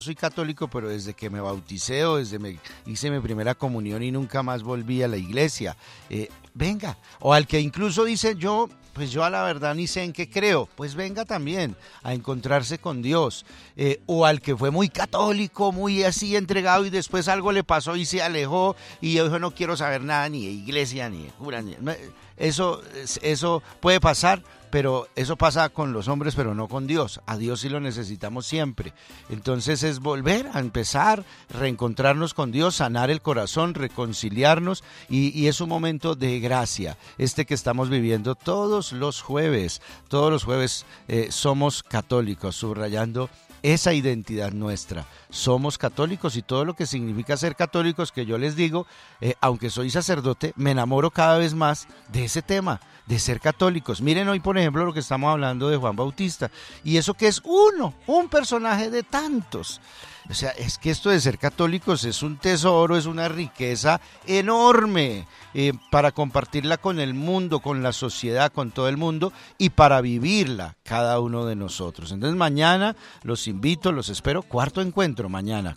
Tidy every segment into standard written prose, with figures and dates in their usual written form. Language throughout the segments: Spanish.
soy católico, pero desde que me bauticé o hice mi primera comunión y nunca más volví a la iglesia. Venga, o al que incluso dice pues yo a la verdad ni sé en qué creo, pues venga también a encontrarse con Dios. O al que fue muy católico, muy así entregado y después algo le pasó y se alejó y yo no quiero saber nada ni de iglesia ni de cura. Eso puede pasar, pero eso pasa con los hombres, pero no con Dios. A Dios sí lo necesitamos siempre. Entonces es volver a empezar, reencontrarnos con Dios, sanar el corazón, reconciliarnos y es un momento de gracia, que estamos viviendo todos los jueves. Todos los jueves somos católicos, subrayando esa identidad nuestra. Somos católicos y todo lo que significa ser católicos, que yo les digo, aunque soy sacerdote, me enamoro cada vez más de ese tema, de ser católicos. Miren hoy, por ejemplo, lo que estamos hablando de Juan Bautista, y eso que es un personaje de tantos. O sea, es que esto de ser católicos es un tesoro, es una riqueza enorme para compartirla con el mundo, con la sociedad, con todo el mundo y para vivirla cada uno de nosotros. Entonces mañana los invito, los espero, cuarto encuentro mañana,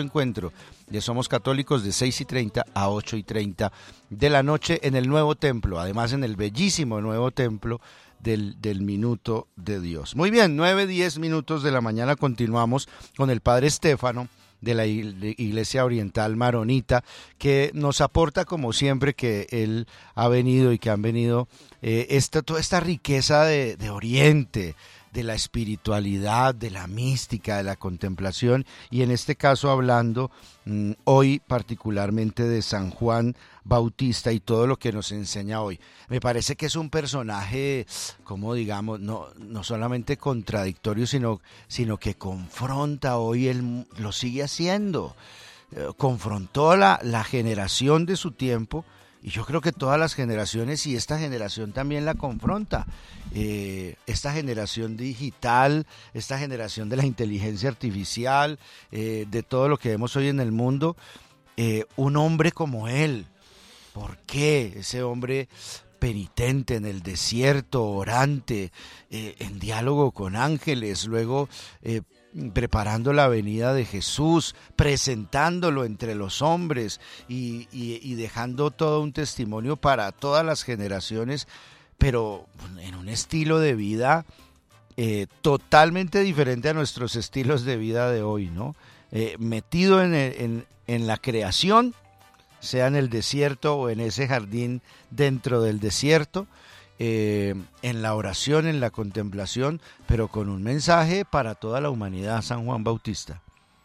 ya somos católicos de 6:30 a 8:30 de la noche en el nuevo templo, además en el bellísimo nuevo templo del minuto de Dios. Muy bien, 9:10 minutos de la mañana, continuamos con el padre Estéfano de la Iglesia Oriental Maronita, que nos aporta como siempre que él ha venido y que han venido toda esta riqueza de Oriente, de la espiritualidad, de la mística, de la contemplación, y en este caso hablando hoy particularmente de San Juan Bautista y todo lo que nos enseña hoy. Me parece que es un personaje, como digamos, no solamente contradictorio, sino que confronta hoy, él lo sigue haciendo, confrontó la generación de su tiempo. Y yo creo que todas las generaciones y esta generación también la confronta. Esta generación digital, esta generación de la inteligencia artificial, de todo lo que vemos hoy en el mundo. Un hombre como él, ¿por qué? Ese hombre penitente en el desierto, orante, en diálogo con ángeles, luego preparando la venida de Jesús, presentándolo entre los hombres y dejando todo un testimonio para todas las generaciones, pero en un estilo de vida totalmente diferente a nuestros estilos de vida de hoy, ¿no? Metido en la creación, sea en el desierto o en ese jardín dentro del desierto, en la oración, en la contemplación, pero con un mensaje para toda la humanidad, San Juan Bautista.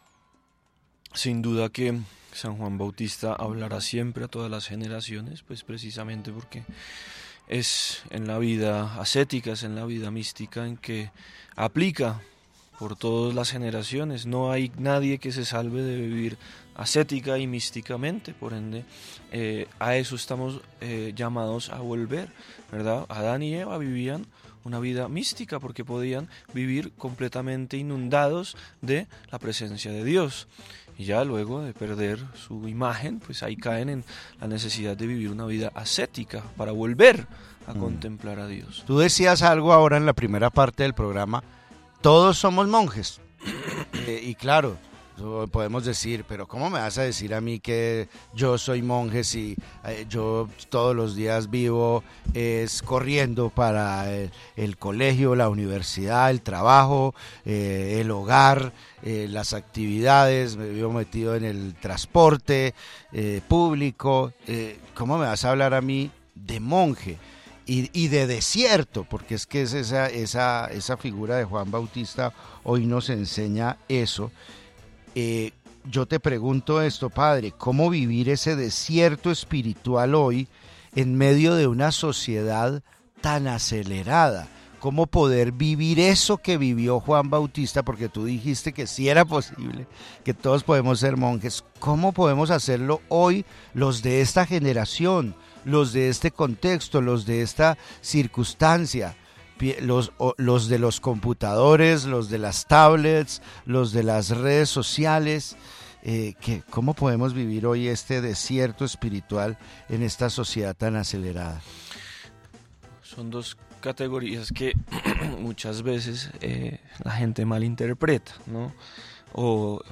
Sin duda que San Juan Bautista hablará siempre a todas las generaciones, pues precisamente porque es en la vida ascética, es en la vida mística en que aplica por todas las generaciones. No hay nadie que se salve de vivir ascética y místicamente, por ende a eso estamos llamados a volver, ¿verdad? Adán y Eva vivían una vida mística porque podían vivir completamente inundados de la presencia de Dios. Y ya luego de perder su imagen, pues ahí caen en la necesidad de vivir una vida ascética para volver a contemplar a Dios. Tú decías algo ahora en la primera parte del programa, todos somos monjes. Y claro, podemos decir, pero ¿cómo me vas a decir a mí que yo soy monje si yo todos los días vivo corriendo para el colegio, la universidad, el trabajo, el hogar, las actividades, me vivo metido en el transporte público? ¿Cómo me vas a hablar a mí de monje? Y de desierto, porque es que es esa figura de Juan Bautista hoy nos enseña eso. Yo te pregunto esto, padre, ¿cómo vivir ese desierto espiritual hoy en medio de una sociedad tan acelerada? ¿Cómo poder vivir eso que vivió Juan Bautista? Porque tú dijiste que sí era posible, que todos podemos ser monjes. ¿Cómo podemos hacerlo hoy los de esta generación, los de este contexto, los de esta circunstancia? Los de los computadores, los de las tablets, los de las redes sociales, ¿cómo podemos vivir hoy este desierto espiritual en esta sociedad tan acelerada? Son dos categorías que muchas veces la gente malinterpreta, ¿no? o